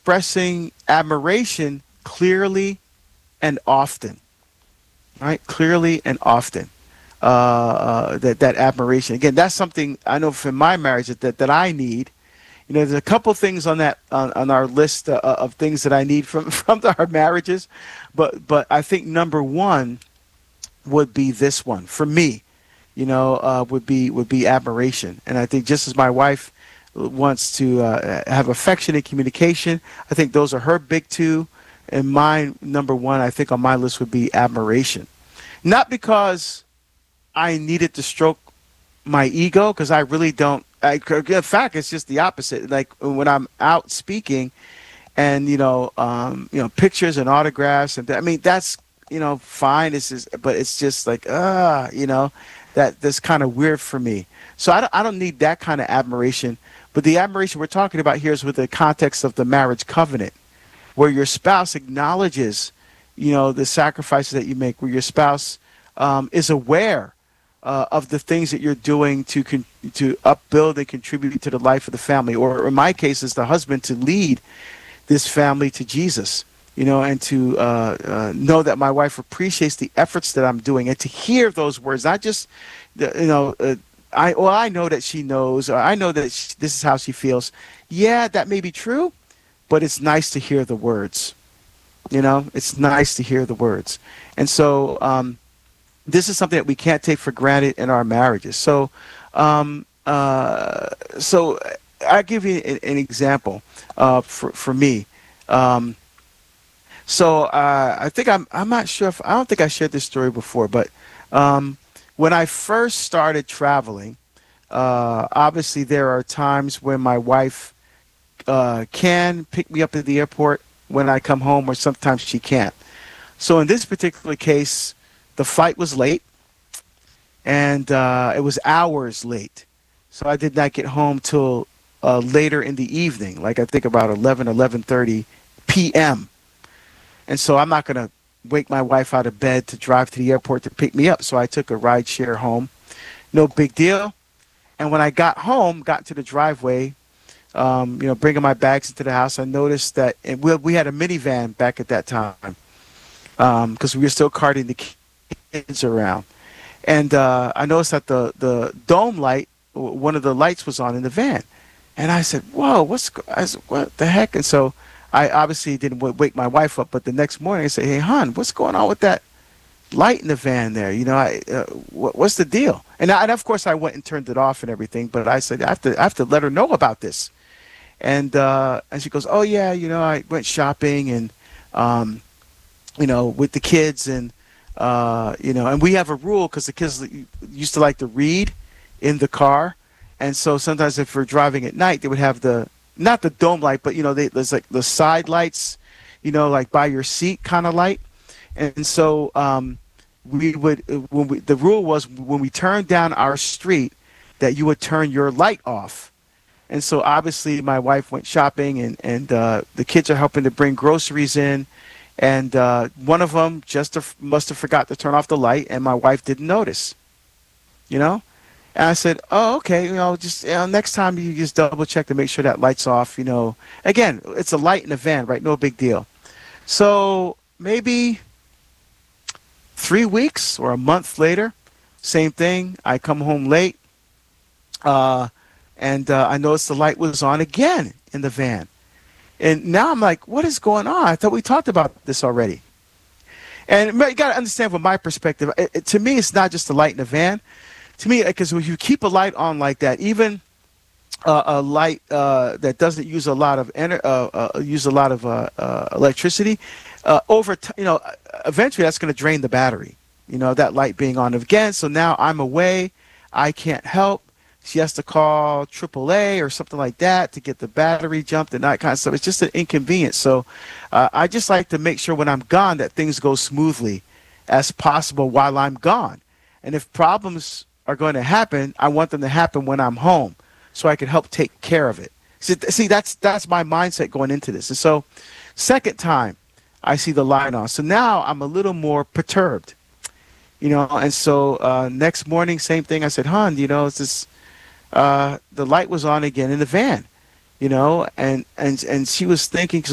expressing admiration clearly and often, right? Clearly and often. That admiration. Again, that's something I know for my marriage that I need. You know, there's a couple things on that on our list of things that I need from our marriages, but I think number one would be this one for me. You know, would be admiration, and I think just as my wife wants to have affectionate communication, I think those are her big two, and mine number one. I think on my list would be admiration, not because I needed to stroke my ego, because I really don't. In fact, it's just the opposite. Like when I'm out speaking, and pictures and autographs, and I mean that's fine. It's just, but it's just like that's kind of weird for me. So I don't need that kind of admiration. But the admiration we're talking about here is with the context of the marriage covenant, where your spouse acknowledges, the sacrifices that you make, where your spouse is aware of the things that you're doing to upbuild and contribute to the life of the family, or in my case, as the husband, to lead this family to Jesus, and to know that my wife appreciates the efforts that I'm doing, and to hear those words, not just, I know that she knows, or I know that this is how she feels. Yeah, that may be true, but it's nice to hear the words. It's nice to hear the words, and so. This is something that we can't take for granted in our marriages. So, so I'll give you an example for me. I think I'm not sure if I don't think I shared this story before, but when I first started traveling, obviously there are times when my wife can pick me up at the airport when I come home, or sometimes she can't. So in this particular case, the flight was late, and it was hours late. So I did not get home till later in the evening, like I think about 11:30 p.m. And so I'm not going to wake my wife out of bed to drive to the airport to pick me up. So I took a ride share home. No big deal. And when I got home, got to the driveway, bringing my bags into the house, I noticed that we had a minivan back at that time, because we were still carting the kids around, and I noticed that the dome light, one of the lights, was on in the van, and I said, "Whoa, what the heck?" And so I obviously didn't wake my wife up, but the next morning I said, "Hey, hon, what's going on with that light in the van there? What's the deal?" And of course I went and turned it off and everything, but I said I have to let her know about this, and she goes, "Oh yeah, I went shopping and with the kids and." And we have a rule because the kids used to like to read in the car, and so sometimes if we're driving at night, they would have not the dome light, but there's like the side lights, like by your seat kind of light, and so we would the rule was when we turned down our street that you would turn your light off, and so obviously my wife went shopping and the kids are helping to bring groceries in. And one of them must have forgot to turn off the light, and my wife didn't notice, And I said, "Oh, okay, just next time you just double check to make sure that light's off, Again, it's a light in a van, right? No big deal." So maybe 3 weeks or a month later, same thing. I come home late, and I noticed the light was on again in the van. And now I'm like, what is going on? I thought we talked about this already. And you got to understand from my perspective, to me, it's not just the light in the van. To me, because when you keep a light on like that, even a light that doesn't use a lot of electricity, eventually that's going to drain the battery. That light being on again. So now I'm away. I can't help. She has to call AAA or something like that to get the battery jumped and that kind of stuff. It's just an inconvenience. So I just like to make sure when I'm gone that things go smoothly as possible while I'm gone. And if problems are going to happen, I want them to happen when I'm home so I can help take care of it. See, that's my mindset going into this. And so second time I see the light on. So now I'm a little more perturbed, and so next morning, same thing. I said, "Hon, it's this, the light was on again in the van, and she was thinking,